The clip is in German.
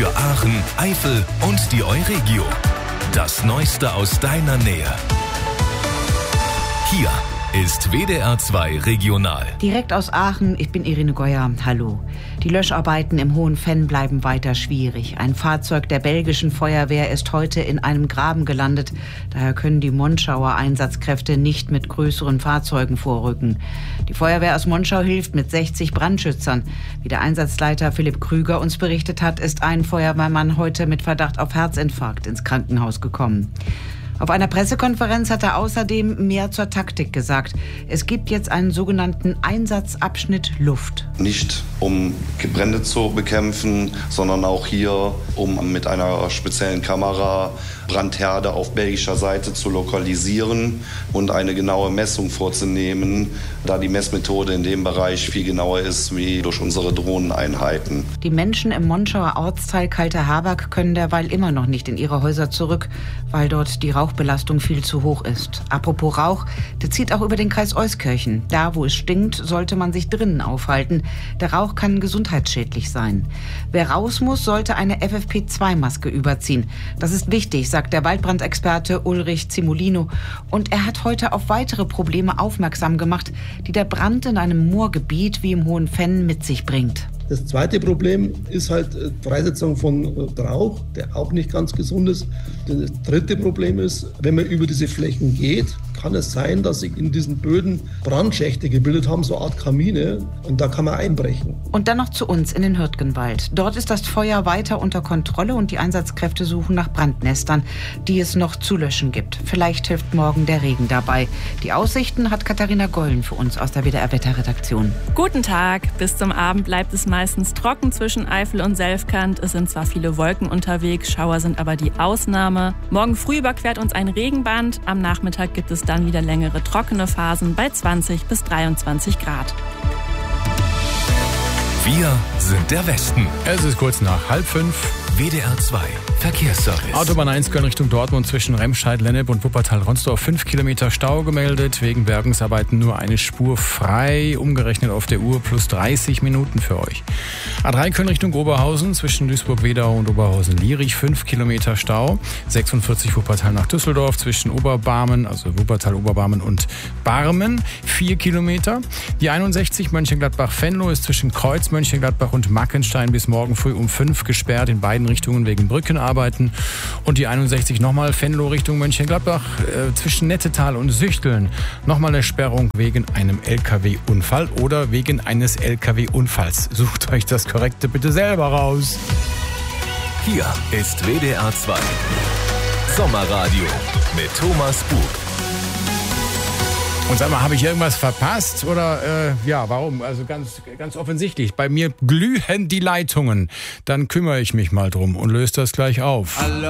für Aachen, Eifel und die Euregio. Das Neueste aus deiner Nähe. Hier ist WDR 2 Regional. Direkt aus Aachen, ich bin Irene Geuer. Hallo. Die Löscharbeiten im Hohen Venn bleiben weiter schwierig. Ein Fahrzeug der belgischen Feuerwehr ist heute in einem Graben gelandet. Daher können die Monschauer Einsatzkräfte nicht mit größeren Fahrzeugen vorrücken. Die Feuerwehr aus Monschau hilft mit 60 Brandschützern. Wie der Einsatzleiter Philipp Krüger uns berichtet hat, ist ein Feuerwehrmann heute mit Verdacht auf Herzinfarkt ins Krankenhaus gekommen. Auf einer Pressekonferenz hat er außerdem mehr zur Taktik gesagt. Es gibt jetzt einen sogenannten Einsatzabschnitt Luft. Nicht um Brände zu bekämpfen, sondern auch hier, um mit einer speziellen Kamera Brandherde auf belgischer Seite zu lokalisieren und eine genaue Messung vorzunehmen, da die Messmethode in dem Bereich viel genauer ist wie durch unsere Drohneneinheiten. Die Menschen im Monschauer Ortsteil Kalter-Herberg können derweil immer noch nicht in ihre Häuser zurück, weil dort die Rauchbelastung viel zu hoch ist. Apropos Rauch, der zieht auch über den Kreis Euskirchen. Da, wo es stinkt, sollte man sich drinnen aufhalten. Der Rauch kann gesundheitsschädlich sein. Wer raus muss, sollte eine FFP2-Maske überziehen. Das ist wichtig, sagt der Waldbrandexperte Ulrich Zimolino. Und er hat heute auf weitere Probleme aufmerksam gemacht, die der Brand in einem Moorgebiet wie im Hohen Venn mit sich bringt. Das zweite Problem ist halt Freisetzung von Rauch, der auch nicht ganz gesund ist. Das dritte Problem ist, wenn man über diese Flächen geht, kann es sein, dass sich in diesen Böden Brandschächte gebildet haben, so eine Art Kamine, und da kann man einbrechen. Und dann noch zu uns in den Hürtgenwald. Dort ist das Feuer weiter unter Kontrolle und die Einsatzkräfte suchen nach Brandnestern, die es noch zu löschen gibt. Vielleicht hilft morgen der Regen dabei. Die Aussichten hat Katharina Gollen für uns aus der WDR-Wetterredaktion. Guten Tag. Bis zum Abend bleibt es meistens trocken zwischen Eifel und Selfkant. Es sind zwar viele Wolken unterwegs, Schauer sind aber die Ausnahme. Morgen früh überquert uns ein Regenband. Am Nachmittag gibt es dann wieder längere trockene Phasen bei 20 bis 23 Grad. Wir sind der Westen. Es ist kurz nach 4:30. WDR 2 Verkehrsservice. Autobahn 1 Köln Richtung Dortmund zwischen Remscheid, Lennep und Wuppertal-Ronsdorf 5 Kilometer Stau gemeldet. Wegen Bergungsarbeiten nur eine Spur frei. Umgerechnet auf der Uhr plus 30 Minuten für euch. A3 Köln Richtung Oberhausen zwischen Duisburg-Wedau und Oberhausen-Lierich 5 Kilometer Stau. 46 Wuppertal nach Düsseldorf zwischen Oberbarmen, also Wuppertal, Oberbarmen und Barmen 4 Kilometer. Die 61 Mönchengladbach-Venlo ist zwischen Kreuz, Mönchengladbach und Mackenstein bis morgen früh um 5 gesperrt in beiden Richtungen wegen Brückenarbeiten. Und die 61 nochmal Venlo Richtung Mönchengladbach zwischen Nettetal und Süchteln. Nochmal eine Sperrung wegen einem LKW-Unfall oder wegen eines LKW-Unfalls. Sucht euch das Korrekte bitte selber raus. Hier ist WDR 2 Sommerradio mit Thomas Bug. Und sag mal, habe ich irgendwas verpasst? Oder ja, warum? Also ganz offensichtlich. Bei mir glühen die Leitungen. Dann kümmere ich mich mal drum und löse das gleich auf.